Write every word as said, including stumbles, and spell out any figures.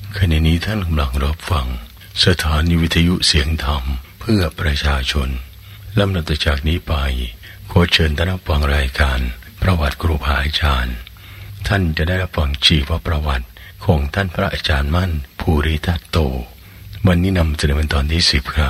ขณะนี้ท่านกำลังรับฟังสถานีวิทยุเสียงธรรมเพื่อประชาชนลำดับจากนี้ไปขอเชิญท่านรับฟังรายการประวัติครูบาอาจารย์ท่านจะได้รับฟังชีวประวัติของท่านพระอาจารย์มั่นภูริทัตโตวันนี้นำเสนอเป็นตอนที่สิบครับ